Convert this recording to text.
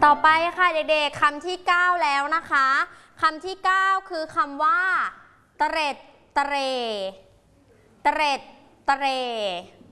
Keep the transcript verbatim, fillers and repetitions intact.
ต่อไปค่ะเด็กๆคำที่เก้าแล้วนะคะคำที่เก้าคือคำว่าเตร็ดเตร่เตร็ดเตร่